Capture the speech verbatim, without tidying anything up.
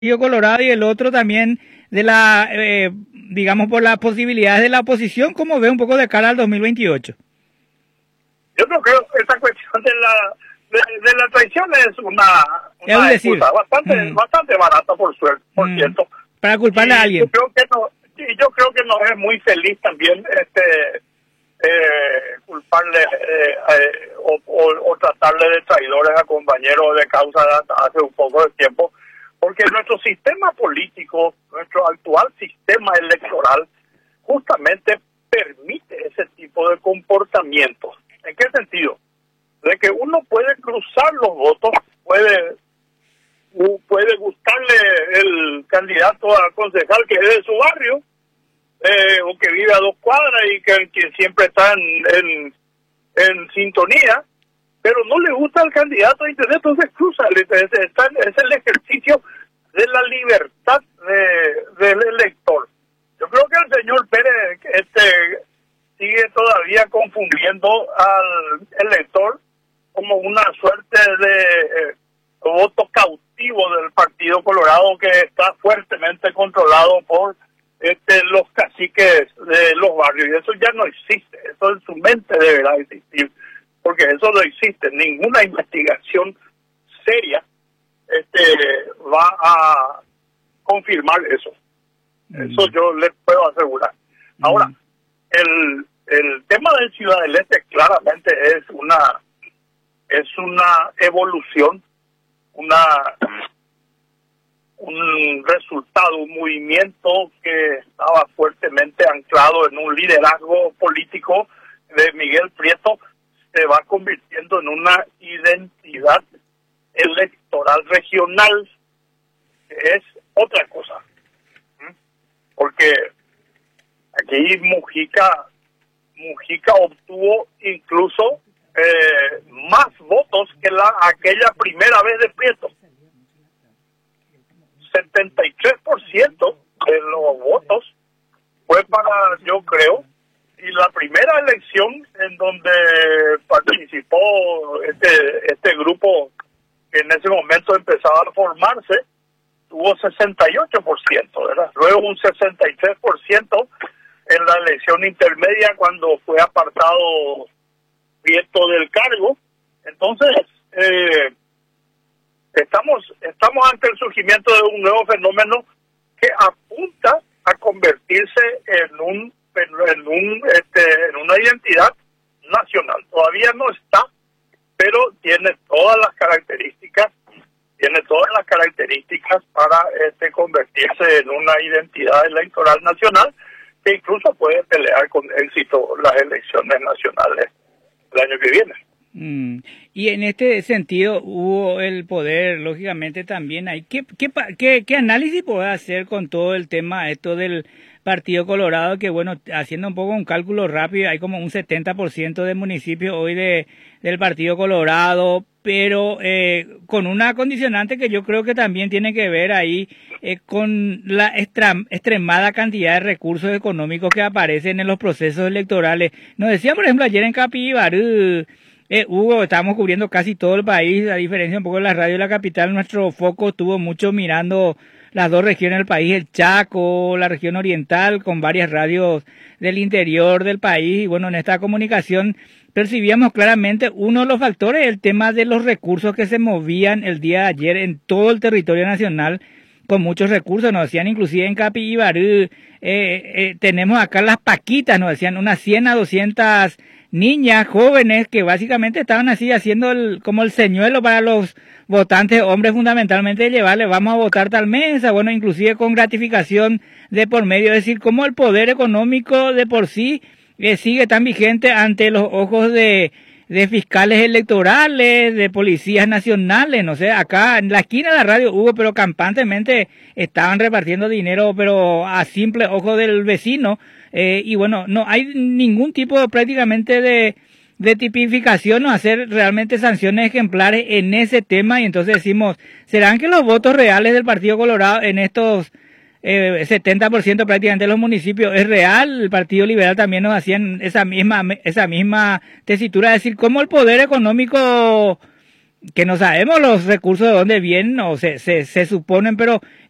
Partido Colorado y el otro también de la, eh, digamos, por las posibilidades de la oposición, ¿cómo ve un poco de cara al dos mil veintiocho? Yo no creo que esta cuestión de la de, de la traición es una, una es excusa bastante mm. bastante barata, por suerte, por mm. cierto. Para culparle y a alguien. Yo creo que no, y yo creo que no es muy feliz también este eh, culparle eh, eh, o, o, o tratarle de traidores a compañeros de causa hace un poco de tiempo, porque nuestro sistema político, nuestro actual sistema electoral, justamente permite ese tipo de comportamientos. ¿En qué sentido? De que uno puede cruzar los votos, puede puede gustarle el candidato a concejal que es de su barrio, eh, o que vive a dos cuadras y que, que siempre está en, en, en sintonía, pero no le gusta el candidato de internet, entonces cruza, es, es el ejercicio de la libertad de, del elector. Yo creo que el señor Pérez este sigue todavía confundiendo al elector como una suerte de eh, voto cautivo del Partido Colorado, que está fuertemente controlado por este los caciques de los barrios, y eso ya no existe. Eso en su mente deberá existir, porque eso no existe. Ninguna investigación seria este va a confirmar eso. Mm. Eso yo les puedo asegurar. Mm. Ahora, el el tema del Ciudad del Este claramente es una es una evolución, una un resultado, un movimiento que estaba fuertemente anclado en un liderazgo político de Miguel Prieto, se va convirtiendo en una identidad electoral regional, que es otra cosa. Porque aquí Mujica Mujica obtuvo incluso eh, más votos que la aquella primera vez de Prieto. setenta y tres por ciento de los votos fue para, yo creo, y la primera elección en donde participó este este grupo que en ese momento empezaba a formarse, tuvo sesenta y ocho por ciento, ¿verdad? Luego un sesenta y tres por ciento en la elección intermedia cuando fue apartado Prieto del cargo. Entonces, eh, estamos estamos ante el surgimiento de un nuevo fenómeno que apunta a convertirse en un en un este en una identidad nacional. Todavía no está, pero tiene todas las características tiene todas las características para este convertirse en una identidad electoral nacional, que incluso puede pelear con éxito las elecciones nacionales el año que viene. Mm. Y en este sentido hubo el poder, lógicamente también hay. ¿Qué, qué, qué, qué análisis puede hacer con todo el tema esto del Partido Colorado? Que bueno, haciendo un poco un cálculo rápido, hay como un setenta por ciento de municipios hoy de del Partido Colorado, pero eh, con una condicionante que yo creo que también tiene que ver ahí eh, con la extra, extremada cantidad de recursos económicos que aparecen en los procesos electorales. Nos decían, por ejemplo, ayer en Capibarú, eh, Hugo, estábamos cubriendo casi todo el país, a diferencia un poco de la radio de la capital, nuestro foco estuvo mucho mirando las dos regiones del país, el Chaco, la región oriental, con varias radios del interior del país. Y bueno, en esta comunicación percibíamos claramente uno de los factores, el tema de los recursos que se movían el día de ayer en todo el territorio nacional, con muchos recursos. Nos decían inclusive en Capibarú, eh, eh, tenemos acá las paquitas, nos decían unas cien a doscientas niñas jóvenes que básicamente estaban así haciendo el, como el señuelo para los votantes hombres, fundamentalmente, de llevarle, vamos a votar tal mesa, bueno, inclusive con gratificación de por medio, es decir, como el poder económico de por sí eh, sigue tan vigente ante los ojos de, de fiscales electorales, de policías nacionales, no sé, acá en la esquina de la radio hubo, pero campantemente estaban repartiendo dinero, pero a simple ojo del vecino, eh, y bueno, no hay ningún tipo prácticamente de de tipificación o hacer realmente sanciones ejemplares en ese tema. Y entonces decimos, ¿serán que los votos reales del Partido Colorado en estos eh, setenta por ciento prácticamente de los municipios es real? El Partido Liberal también nos hacían esa misma esa misma tesitura, de decir, ¿cómo el poder económico, que no sabemos los recursos de dónde vienen o se, se, se suponen, pero